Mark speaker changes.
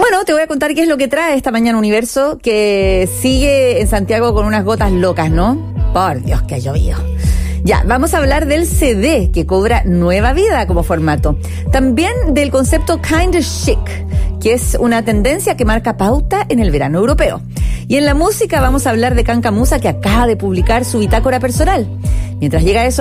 Speaker 1: Bueno, te voy a contar qué es lo que trae esta mañana Universo, que sigue en Santiago con unas gotas locas, ¿no? Por Dios, que ha llovido. Ya, vamos a hablar del CD, que cobra nueva vida como formato. También del concepto Kinda Chic, que es una tendencia que marca pauta en el verano europeo. Y en la música vamos a hablar de Cancamusa, que acaba de publicar su bitácora personal. Mientras llega eso,